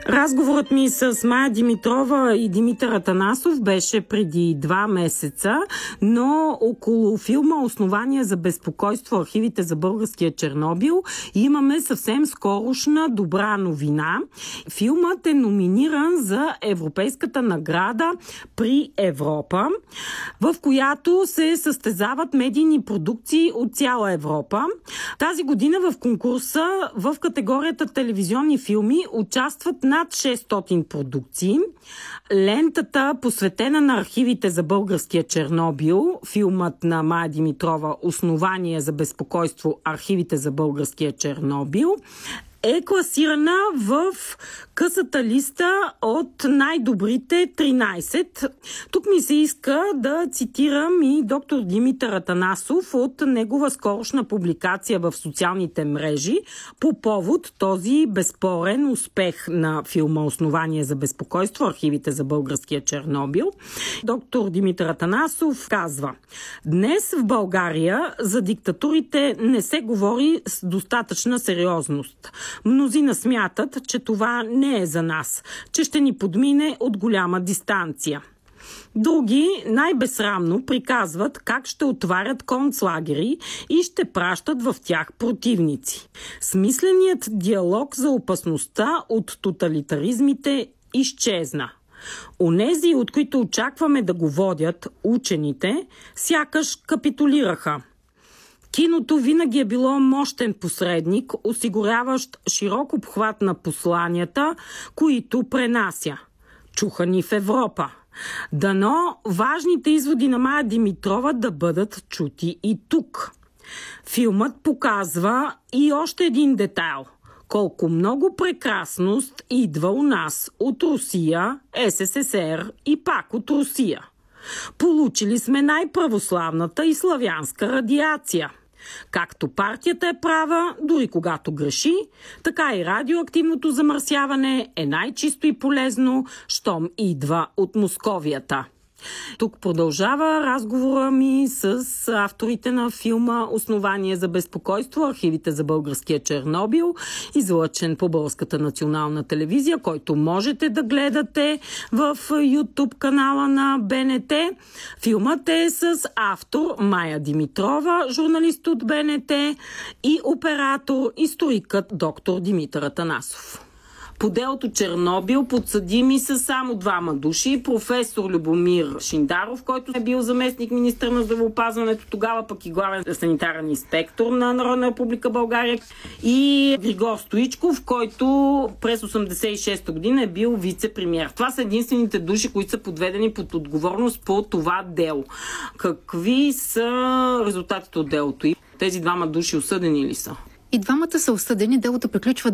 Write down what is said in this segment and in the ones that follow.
Разговорът ми с Мая Димитрова и Димитър Атанасов беше преди 2 месеца, но около филма "Основания за безпокойство. Архивите за българския Чернобил" имаме съвсем скорошна добра новина. Филмът е номиниран за Европейската награда при Европа, в която се състезават медийни продукции от цяла Европа. Тази година в конкурса в категорията телевизионни филми участват над 600 продукции. Лентата, посветена на архивите за българския Чернобил, филмът на Мая Димитрова "Основания за безпокойство. Архивите за българския Чернобил", е класирана в късата листа от най-добрите 13. Тук ми се иска да цитирам и доктор Димитър Атанасов от негова скорошна публикация в социалните мрежи по повод този безспорен успех на филма "Основания за безпокойство. Архивите за българския Чернобил". Доктор Димитър Атанасов казва: "Днес в България за диктатурите не се говори с достатъчна сериозност. Мнозина смятат, че това не е за нас, че ще ни подмине от голяма дистанция. Други най-безсрамно приказват как ще отварят концлагери и ще пращат в тях противници. Смисленият диалог за опасността от тоталитаризмите изчезна. Онези, от които очакваме да го водят, учените, сякаш капитулираха. Киното винаги е било мощен посредник, осигуряващ широк обхват на посланията, които пренася. Чуха ни в Европа. Дано важните изводи на Мая Димитрова да бъдат чути и тук." Филмът показва и още един детайл. Колко много прекрасност идва у нас от Русия, СССР и пак от Русия. Получили сме най-православната и славянска радиация. Както партията е права, дори когато греши, така и радиоактивното замърсяване е най-чисто и полезно, щом идва от Московията. Тук продължава разговора ми с авторите на филма "Основания за безпокойство. Архивите за българския Чернобил", излъчен по Българската национална телевизия, който можете да гледате в YouTube канала на БНТ. Филмът е с автор Мая Димитрова, журналист от БНТ, и оператор, историкът доктор Димитър Атанасов. По делото Чернобил подсъдими са само 2 души. Професор Любомир Шиндаров, който е бил заместник министър на здравеопазването, тогава пък и главен санитарен инспектор на Народна република България, и Григор Стоичков, който през 1986 година е бил вице-премиер. Това са единствените души, които са подведени под отговорност по това дело. Какви са резултатите от делото? Тези 2 души осъдени ли са? И 2 са осъдени. Делото приключва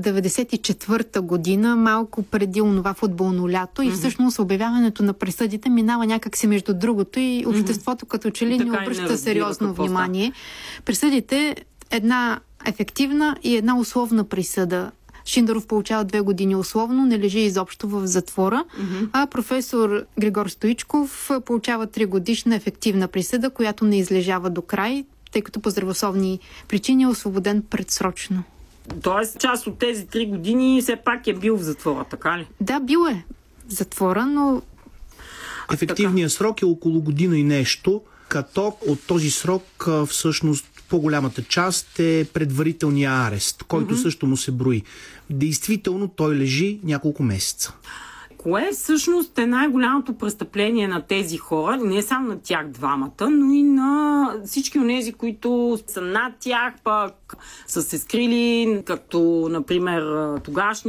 1994 година, малко преди онова футболно лято, и всъщност обявяването на присъдите минава някакси между другото и обществото като че ли не обръща сериозно внимание. Присъдите: една ефективна и една условна присъда. Шиндаров получава 2 години условно, не лежи изобщо в затвора, а професор Григор Стоичков получава 3-годишна ефективна присъда, която не излежава до край, тъй като по здравословни причини е освободен предсрочно. Тоест част от тези 3 години все пак е бил в затвора, така ли? Да, бил е в затвора, но... Ефективният срок е около година и нещо, като от този срок всъщност по-голямата част е предварителния арест, който също му се брои. Действително той лежи няколко месеца. Кое всъщност е най-голямото престъпление на тези хора, не само на тях 2, но и на всички онези, които са над тях, пък са се скрили, като например тогашни